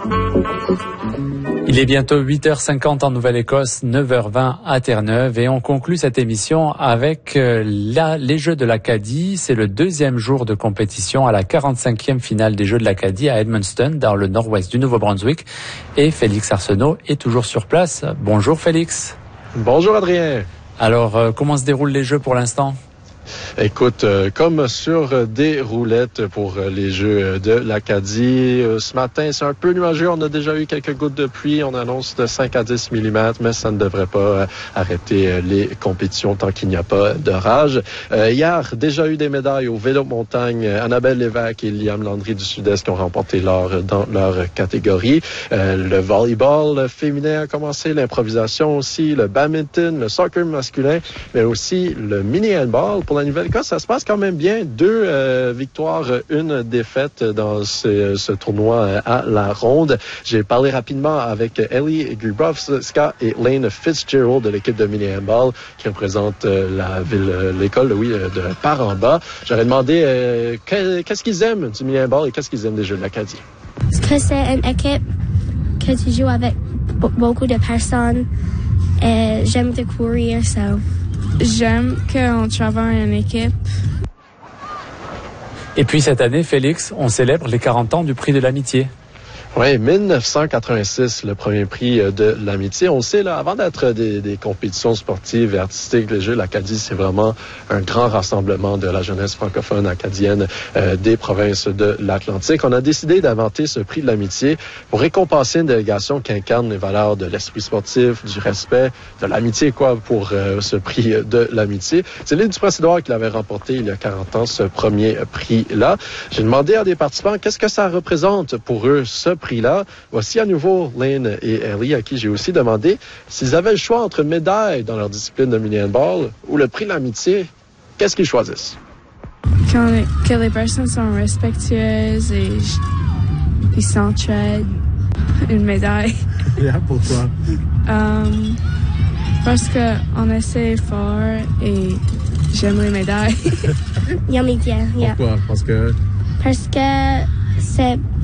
Il est bientôt 8h50 en Nouvelle-Écosse, 9h20 à Terre-Neuve et on conclut cette émission avec les Jeux de l'Acadie. C'est le deuxième jour de compétition à la 45e finale des Jeux de l'Acadie à Edmundston, dans le nord-ouest du Nouveau-Brunswick. Et Félix Arsenault est toujours sur place. Bonjour Félix. Bonjour Adrien. Alors, comment se déroulent les Jeux pour l'instant ? Écoute, comme sur des roulettes pour les Jeux de l'Acadie. Ce matin, c'est un peu nuageux. On a déjà eu quelques gouttes de pluie. On annonce de 5 à 10 mm, mais ça ne devrait pas arrêter les compétitions tant qu'il n'y a pas d'orage. Hier, déjà eu des médailles au vélo de montagne. Annabelle Lévesque et Liam Landry du Sud-Est qui ont remporté l'or dans leur catégorie. Le volleyball féminin a commencé, l'improvisation aussi, le badminton, le soccer masculin, mais aussi le mini-handball. Pour la Nouvelle-Écosse, ça se passe quand même bien. 2 victoires, 1 défaite dans ce tournoi à la ronde. J'ai parlé rapidement avec Ellie Grubowska et Lane Fitzgerald de l'équipe de mini-handball qui représente l'école de Paramba. J'aurais demandé qu'est-ce qu'ils aiment du mini-handball et qu'est-ce qu'ils aiment des Jeux de l'Acadie. Parce que c'est une équipe que tu joues avec beaucoup de personnes et j'aime de courir, so... J'aime qu'on travaille en équipe. Et puis cette année, Félix, on célèbre les 40 ans du prix de l'amitié. Oui, 1986, le premier prix de l'amitié. On le sait, là, avant d'être des compétitions sportives et artistiques, les Jeux de l'Acadie, c'est vraiment un grand rassemblement de la jeunesse francophone acadienne des provinces de l'Atlantique. On a décidé d'inventer ce prix de l'amitié pour récompenser une délégation qui incarne les valeurs de l'esprit sportif, du respect, de l'amitié, pour ce prix de l'amitié. C'est l'île du Prince-Édouard qui l'avait remporté il y a 40 ans, ce premier prix-là. J'ai demandé à des participants qu'est-ce que ça représente pour eux, ce prix-là. Voici à nouveau Lane et Ellie, à qui j'ai aussi demandé s'ils avaient le choix entre médailles dans leur discipline de mini-handball ou le prix de l'amitié, qu'est-ce qu'ils choisissent? Que les personnes sont respectueuses et ils s'entraident. Une médaille. Pourquoi? Parce qu'on essaie fort et j'aime les médailles. Yummy, yeah. Pourquoi? Parce que c'est